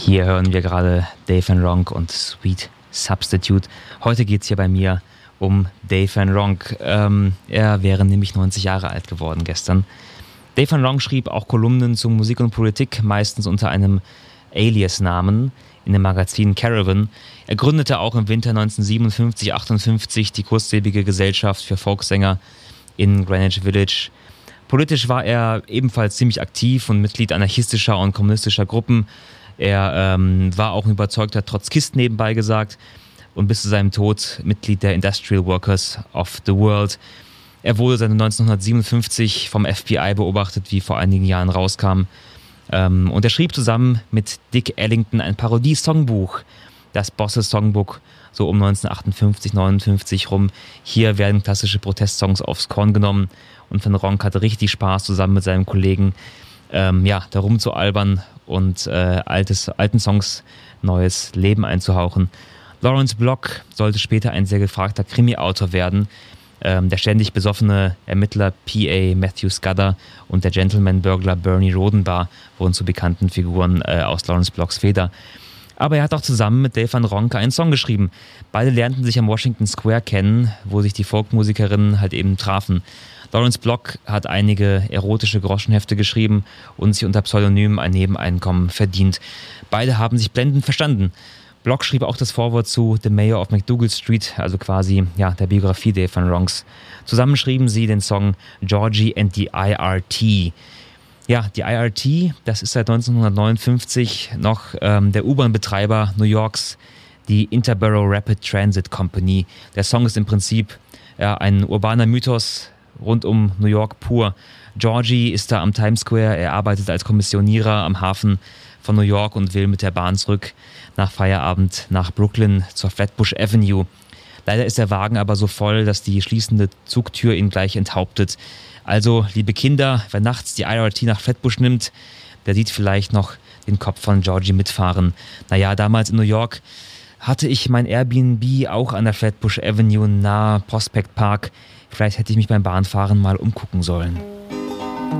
Hier hören wir gerade Dave and Ronk und Sweet Substitute. Heute geht es hier bei mir um Dave and Ronk. Er wäre nämlich 90 Jahre alt geworden gestern. Dave and Ronk schrieb auch Kolumnen zu Musik und Politik, meistens unter einem Alias-Namen in dem Magazin Caravan. Er gründete auch im Winter 1957/58 die kurzlebige Gesellschaft für Folksänger in Greenwich Village. Politisch war er ebenfalls ziemlich aktiv und Mitglied anarchistischer und kommunistischer Gruppen. Er war auch ein überzeugter Trotzkist nebenbei gesagt und bis zu seinem Tod Mitglied der Industrial Workers of the World. Er wurde seit 1957 vom FBI beobachtet, wie vor einigen Jahren rauskam. Und er schrieb zusammen mit Dick Ellington ein Parodie-Songbuch, das Bosses Songbook, so um 1958, 59 rum. Hier werden klassische Protestsongs aufs Korn genommen und Van Ronk hatte richtig Spaß, zusammen mit seinem Kollegen da rumzualbern und alten Songs neues Leben einzuhauchen. Lawrence Block sollte später ein sehr gefragter Krimi-Autor werden. Der ständig besoffene Ermittler P.A. Matthew Scudder und der Gentleman-Burglar Bernie Rodenbar wurden zu bekannten Figuren aus Lawrence Blocks Feder. Aber er hat auch zusammen mit Dave Van Ronk einen Song geschrieben. Beide lernten sich am Washington Square kennen, wo sich die Folkmusikerinnen halt eben trafen. Lawrence Block hat einige erotische Groschenhefte geschrieben und sich unter Pseudonym ein Nebeneinkommen verdient. Beide haben sich blendend verstanden. Block schrieb auch das Vorwort zu The Mayor of McDougal Street, also quasi der Biografie Dave Van Ronks. Zusammen schrieben sie den Song Georgie and the IRT. Ja, die IRT, das ist seit 1959 noch der U-Bahn-Betreiber New Yorks, die Interborough Rapid Transit Company. Der Song ist im Prinzip ein urbaner Mythos rund um New York pur. Georgie ist da am Times Square, er arbeitet als Kommissionierer am Hafen von New York und will mit der Bahn zurück nach Feierabend nach Brooklyn zur Flatbush Avenue. Leider ist der Wagen aber so voll, dass die schließende Zugtür ihn gleich enthauptet. Also, liebe Kinder, wer nachts die IRT nach Flatbush nimmt, der sieht vielleicht noch den Kopf von Georgie mitfahren. Naja, damals in New York hatte ich mein Airbnb auch an der Flatbush Avenue nahe Prospect Park. Vielleicht hätte ich mich beim Bahnfahren mal umgucken sollen.